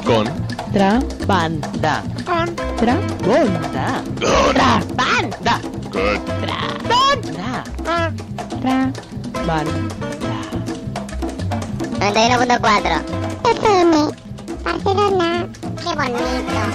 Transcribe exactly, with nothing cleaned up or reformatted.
Con. Trabanda. Con. Trabanda. Con. Trabanda. Con. Trabanda. Trabanda. noventa y uno punto cuatro. F M, Barcelona. Qué bonito.